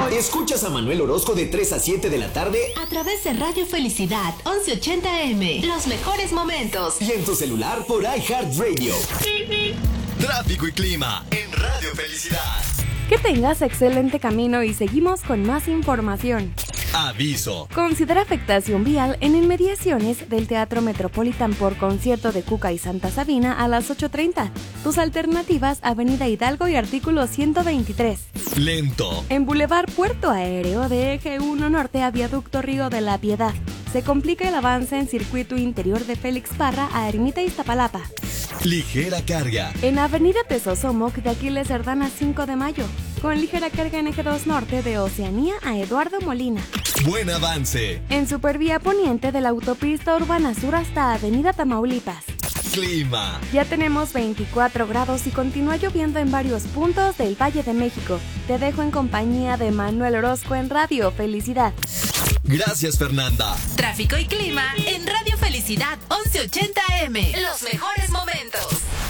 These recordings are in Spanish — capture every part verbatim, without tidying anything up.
Escuchas a Manuel Orozco de tres a siete de la tarde a través de Radio Felicidad once ochenta eme. Los mejores momentos. Y en tu celular por iHeartRadio. Tráfico y clima en Radio Felicidad. Que tengas excelente camino y seguimos con más información. Aviso. Considera afectación vial en inmediaciones del Teatro Metropolitan por concierto de Cuca y Santa Sabina a las ocho treinta. Tus alternativas: Avenida Hidalgo y Artículo ciento veintitrés. Lento. En Boulevard Puerto Aéreo de Eje uno Norte a Viaducto Río de la Piedad. Se complica el avance en circuito interior de Félix Parra a Ermita Iztapalapa. Ligera carga. En Avenida Tezosomoc de Aquiles Cerdán a cinco de mayo. Con ligera carga en Eje dos Norte de Oceanía a Eduardo Molina. Buen avance. En Supervía Poniente de la Autopista Urbana Sur hasta Avenida Tamaulipas. Clima. Ya tenemos veinticuatro grados y continúa lloviendo en varios puntos del Valle de México. Te dejo en compañía de Manuel Orozco en Radio Felicidad. Gracias, Fernanda. Tráfico y clima en Radio Felicidad once ochenta eme. Los mejores momentos.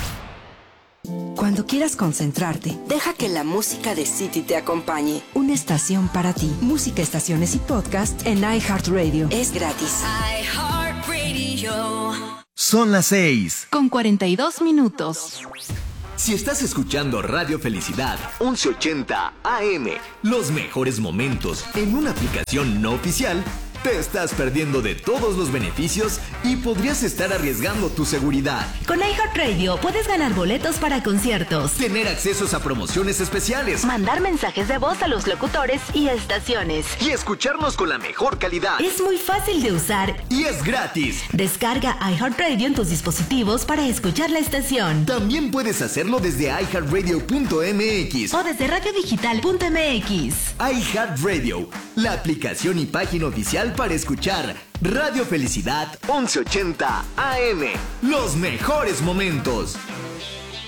Cuando quieras concentrarte, deja que la música de City te acompañe. Una estación para ti. Música, estaciones y podcast en iHeartRadio. Es gratis. iHeartRadio. Son las seis. Con cuarenta y dos minutos. Si estás escuchando Radio Felicidad once ochenta A M, los mejores momentos en una aplicación no oficial, te estás perdiendo de todos los beneficios y podrías estar arriesgando tu seguridad. Con iHeartRadio puedes ganar boletos para conciertos, tener accesos a promociones especiales, mandar mensajes de voz a los locutores y estaciones, y escucharnos con la mejor calidad. Es muy fácil de usar y es gratis. Descarga iHeartRadio en tus dispositivos para escuchar la estación. También puedes hacerlo desde i heart radio punto eme equis o desde radio digital punto eme equis. iHeartRadio, la aplicación y página oficial para escuchar Radio Felicidad once ochenta A M. Los mejores momentos.